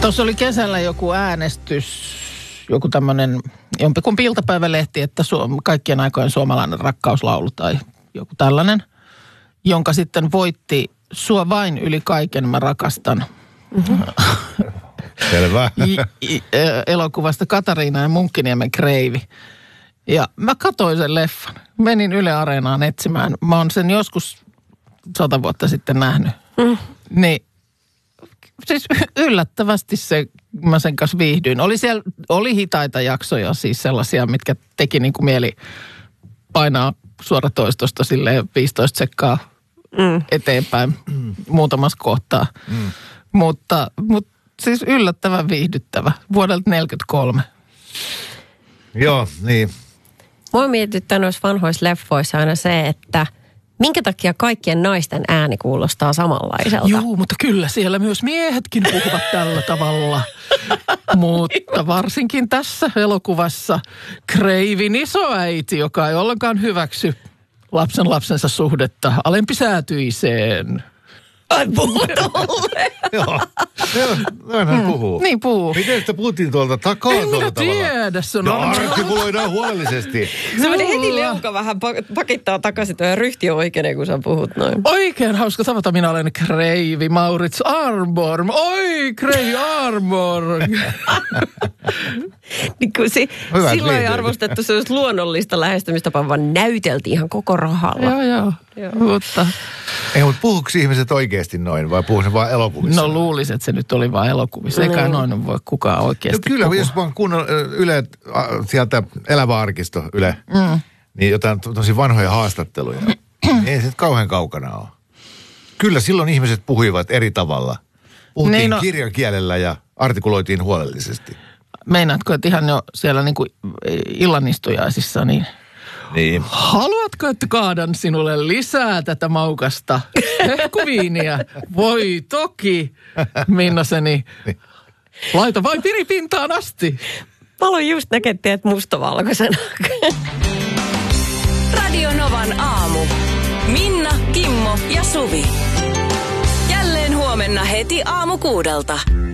Tuossa oli kesällä joku äänestys, joku tämmöinen jompikumpi iltapäivälehti, että kaikkien aikojen suomalainen rakkauslaulu tai joku tällainen, jonka sitten voitti Sua vain yli kaiken mä rakastan. Selvä. Elokuvasta Katariina ja Munkkiniemen kreivi. Ja mä katsoin sen leffan. Menin Yle Areenaan etsimään. Mä oon sen joskus 100 vuotta sitten nähnyt. Niin siis yllättävästi mä sen kanssa viihdyin. Oli hitaita jaksoja, siis sellaisia, mitkä teki niin kuin mieli painaa suoratoistosta silleen 15 sekkaa eteenpäin muutamassa kohtaa. Mutta siis yllättävän viihdyttävä. Vuodelta 1943. Joo, niin. Mua mietittää noissa vanhoissa leffoissa aina se, että minkä takia kaikkien naisten ääni kuulostaa samanlaiselta? Joo, mutta kyllä siellä myös miehetkin puhuvat tällä tavalla. Mutta varsinkin tässä elokuvassa Kreivin isoäiti, joka ei ollenkaan hyväksy lapsensa suhdetta alempisäätyiseen. Ai puhutolle. Joo, noinhan puhuu. Niin puhuu. Miten sitä puhuttiin tuolta takaa en minä tiedä, se on artikuloidaan huolellisesti. Se meni heti leuka vähän pakittaa takaisin tuo ryhti oikein, kun sä puhut noin. Oikein hauska tavata. Minä olen Kreivi Maurits Arborn. Oi, Kreivi Arborn. Niin kun silloin ei arvostettu se olisi luonnollista lähestymistapaa, vaan näyteltiin ihan koko rahalla. Joo. Mutta puhuuko ihmiset oikeasti noin vai puhuuko se vaan elokuvissa? No luulisin, että se nyt oli vaan elokuvissa. Eikä noin voi kukaan oikeasti kyllä, puhua. jos vaan kunnon Yle, sieltä Elävä arkisto Yle, niin jotain tosi vanhoja haastatteluja. Ei se kauhean kaukana ole. Kyllä silloin ihmiset puhuivat eri tavalla. Puhuttiin kirjakielellä ja artikuloitiin huolellisesti. Meinaatko, että ihan jo siellä niin kuin illanistujaisissa, niin haluatko, että kaadan sinulle lisää tätä maukasta hehkuviiniä? Voi toki, Minnaseni. Laita vain piripintaan asti. Mä aloin just näkee teet mustavalkoisena. Radio Novan aamu. Minna, Kimmo ja Suvi. Jälleen huomenna heti aamu 6:00.